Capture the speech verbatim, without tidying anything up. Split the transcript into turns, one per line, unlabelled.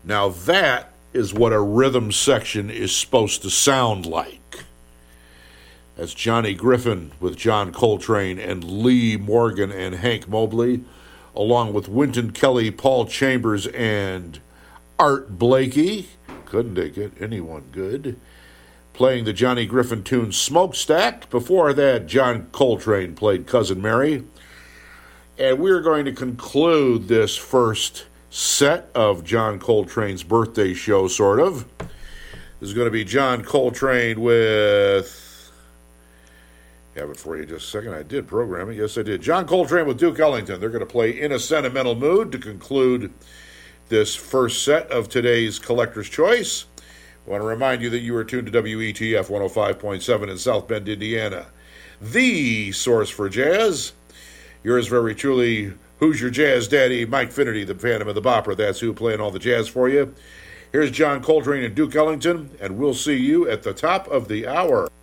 Now that is what a rhythm section is supposed to sound like. That's Johnny Griffin with John Coltrane and Lee Morgan and Hank Mobley, along with Wynton Kelly, Paul Chambers, and Art Blakey. Couldn't they get anyone good? Playing the Johnny Griffin tune Smokestack. Before that, John Coltrane played Cousin Mary. And we're going to conclude this first set of John Coltrane's birthday show, sort of. This is going to be John Coltrane with... have it for you just a second. I did program it. Yes, I did. John Coltrane with Duke Ellington. They're going to play In a Sentimental Mood to conclude this first set of today's Collector's Choice. I want to remind you that you are tuned to W E T F one oh five point seven in South Bend, Indiana, the source for jazz. Yours very truly, who's your jazz daddy? Mike Finnerty, the Phantom of the Bopper. That's who playing all the jazz for you. Here's John Coltrane and Duke Ellington, and we'll see you at the top of the hour.